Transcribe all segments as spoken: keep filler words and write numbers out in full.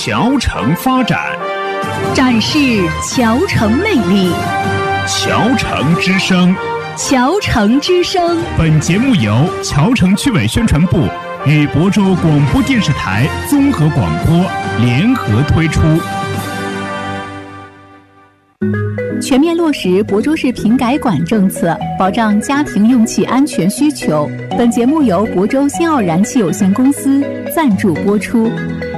桥城发展， 展示桥城魅力。 桥城之声， 桥城之声。 本节目由桥城区委宣传部与亳州广播电视台综合广播联合推出。 全面落实亳州市瓶改管政策，保障家庭用气安全需求。本节目由亳州新奥燃气有限公司赞助播出。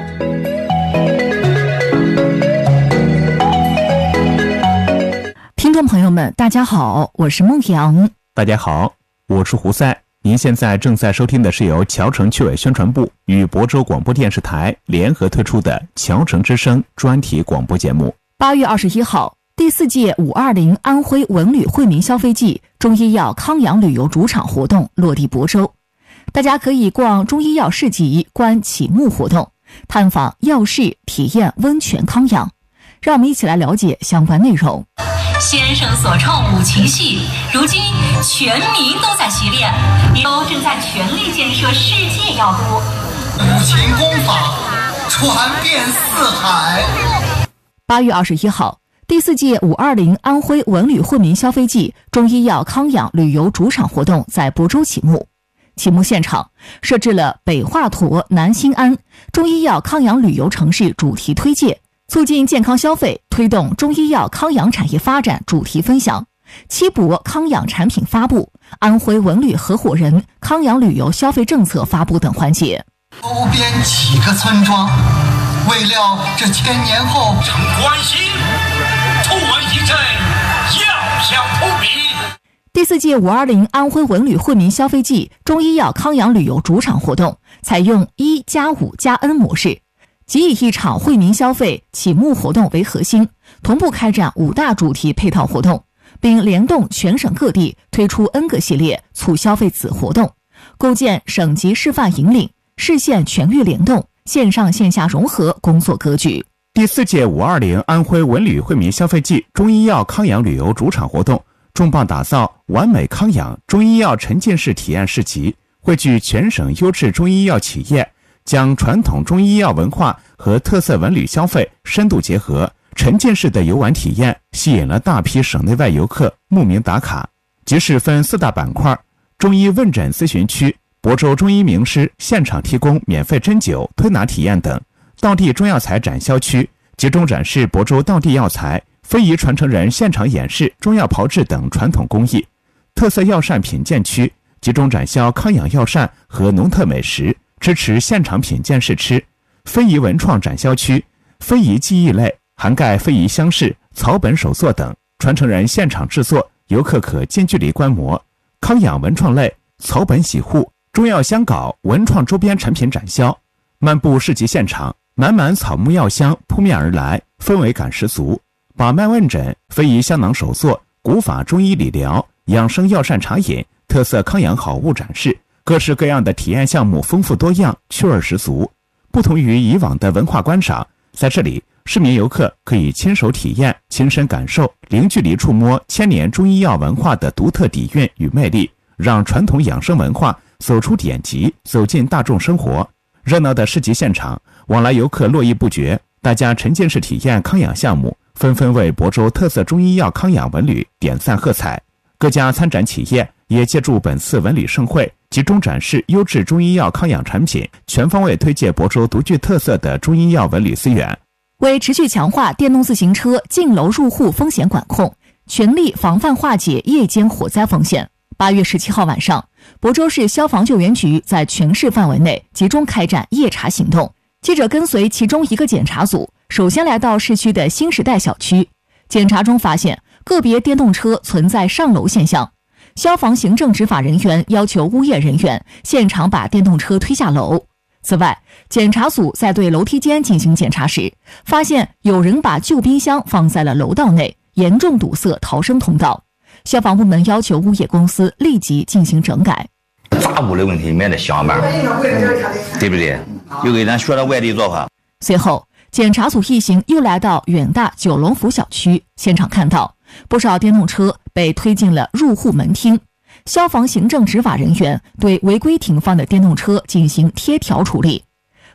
听众朋友们，大家好，我是孟阳。 大家好，我是胡塞。您现在正在收听的是由桥城区委宣传部与亳州广播电视台联合推出的桥城之声专题广播节目。 八月二十一号，第四届五二零安徽文旅惠民消费季中医药康养旅游主场活动落地亳州，大家可以逛中医药市集，观启幕活动，探访药室，体验温泉康养。让我们一起来了解相关内容。 先生所创五禽戏，如今全民都在习练，都正在全力建设世界药都。 五禽功法传遍四海。 八月二十一号，第四届五二零安徽文旅惠民消费季中医药康养旅游主场活动在亳州启幕。启幕现场设置了北华佗、南新安中医药康养旅游城市主题推介，促进健康消费，推动中医药康养产业发展主题分享，七博康养产品发布，安徽文旅合伙人康养旅游消费政策发布等环节。 周边几个村庄，未料这千年后正关心突闻一阵药香扑鼻。 第四届五二零安徽文旅惠民消费季中医药康养旅游主场活动采用一加五加 N 模式，即以一场惠民消费启幕活动为核心，同步开展五大主题配套活动，并联动全省各地推出 N 个系列促消费子活动，构建省级示范引领、市县全域联动、线上线下融合工作格局。 第四届五二零安徽文旅惠民消费季中医药康养旅游主场活动重磅打造完美康养中医药沉浸式体验市集，汇聚全省优质中医药企业，将传统中医药文化和特色文旅消费深度结合，沉浸式的游玩体验吸引了大批省内外游客慕名打卡。集市分四大板块：中医问诊咨询区，亳州中医名师现场提供免费针灸、推拿体验等；道地中药材展销区，集中展示亳州道地药材，非遗传承人现场演示中药炮制等传统工艺；特色药膳品鉴区，集中展销康养药膳和农特美食，支持现场品鉴试吃；非遗文创展销区，非遗技艺类涵盖非遗乡试、草本手作等，传承人现场制作，游客可近距离观摩；康养文创类草本洗护、中药香稿、文创周边产品展销。漫步市集现场，满满草木药香扑面而来，氛围感十足。把脉问诊、非遗香囊手作、古法中医理疗、养生药膳茶饮、特色康养好物展示，各式各样的体验项目丰富多样，趣味十足。不同于以往的文化观赏，在这里市民游客可以亲手体验、亲身感受、零距离触摸千年中医药文化的独特底蕴与魅力，让传统养生文化走出典籍，走进大众生活。热闹的市集现场，往来游客络绎不绝，大家沉浸式体验康养项目，纷纷为亳州特色中医药康养文旅点赞喝彩。各家参展企业也借助本次文旅盛会，集中展示优质中医药康养产品，全方位推介亳州独具特色的中医药文旅资源。 为持续强化电动自行车进楼入户风险管控，全力防范化解夜间火灾风险，八月十七号晚上，亳州市消防救援局在全市范围内集中开展夜查行动。记者跟随其中一个检查组，首先来到市区的新时代小区。检查中发现个别电动车存在上楼现象，消防行政执法人员要求物业人员现场把电动车推下楼。此外，检查组在对楼梯间进行检查时，发现有人把旧冰箱放在了楼道内，严重堵塞逃生通道。消防部门要求物业公司立即进行整改。 杂物的问题没得想办法，对不对？又给咱学了外地做法。 随后，检查组一行又来到远大九龙府小区，现场看到不少电动车被推进了入户门厅。消防行政执法人员对违规停放的电动车进行贴条处理。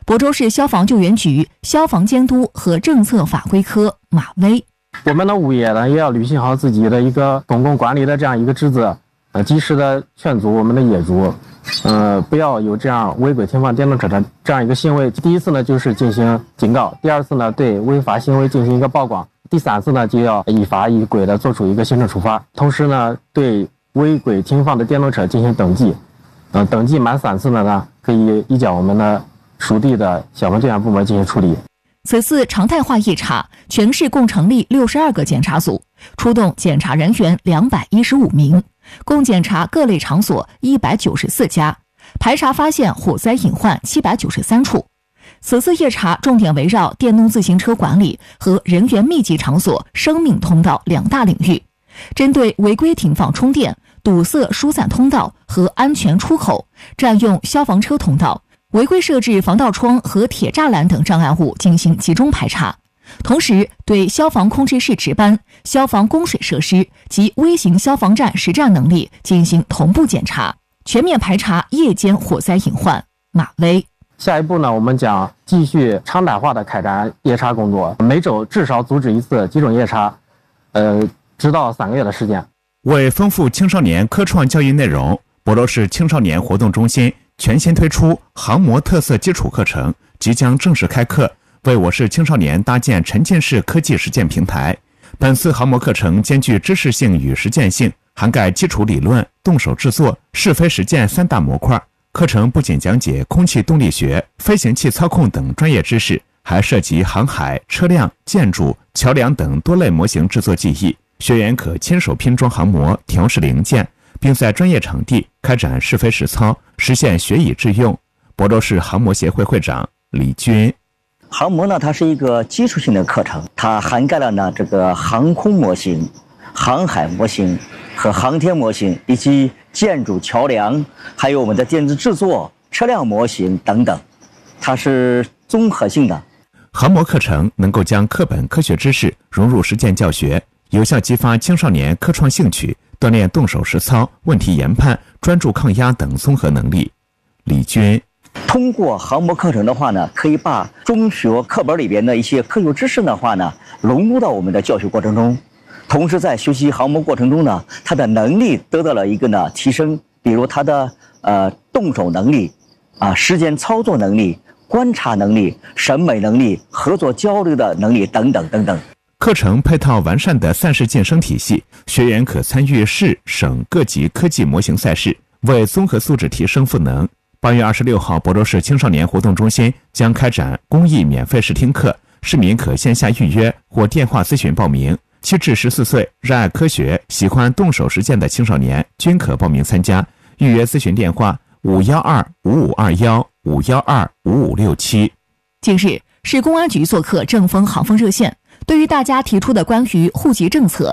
亳州市消防救援局消防监督和政策法规科马威。 我们的物业呢，也要履行好自己的一个公共管理的这样一个职责，呃，及时的劝阻我们的业主，呃，不要有这样违规停放电动车的这样一个行为。第一次呢，就是进行警告；第二次呢，对违法行为进行一个曝光；第三次呢，就要依法依规的做出一个行政处罚。同时呢，对违规停放的电动车进行登记，呃，登记满三次的呢，可以移交我们的属地的消防救援部门进行处理。 此次常态化夜查，全市共成立六十二个检查组，出动检查人员两百一十五名，共检查各类场所一百九十四家，排查发现火灾隐患七百九十三处。此次夜查重点围绕电动自行车管理和人员密集场所生命通道两大领域，针对违规停放充电、堵塞疏散通道和安全出口、占用消防车通道、违规设置防盗窗和铁栅栏等障碍物进行集中排查，同时对消防控制室值班、消防供水设施及微型消防站实战能力进行同步检查，全面排查夜间火灾隐患。马威。 下一步呢，我们将继续常态化的开展夜查工作，每周至少组织一次集中夜查，呃，直到三个月的时间。 为丰富青少年科创教育内容，亳州市青少年活动中心全新推出航模特色基础课程，即将正式开课，为我市青少年搭建沉浸式科技实践平台。本次航模课程兼具知识性与实践性，涵盖基础理论、动手制作、是非实践三大模块。课程不仅讲解空气动力学、飞行器操控等专业知识，还涉及航海、车辆、建筑、桥梁等多类模型制作技艺。学员可亲手拼装航模、调试零件，并在专业场地开展是非实操，实现学以致用。亳州市航模协会会长李军。 航模呢，它是一个基础性的课程，它涵盖了呢这个航空模型、航海模型和航天模型，以及建筑、桥梁，还有我们的电子制作、车辆模型等等，它是综合性的。 航模课程能够将课本科学知识融入实践教学，有效激发青少年科创兴趣，锻炼动手实操、问题研判、专注抗压等综合能力。李军。 通过航模课程的话呢，可以把中学课本里边的一些科学知识的话呢，融入到我们的教学过程中。同时在学习航模过程中呢，他的能力得到了一个呢提升，比如他的呃动手能力啊、实践操作能力、观察能力、审美能力、合作交流的能力等等等等。 课程配套完善的赛事晋升体系，学员可参与市、省各级科技模型赛事，为综合素质提升赋能。八月二十六号，亳州市青少年活动中心将开展公益免费试听课，市民可线下预约或电话咨询报名。七至十四岁热爱科学、喜欢动手实践的青少年均可报名参加。预约咨询电话：五幺二五五二幺五幺二五五六七。 近日，市公安局做客正风航风热线，对于大家提出的关于户籍政策、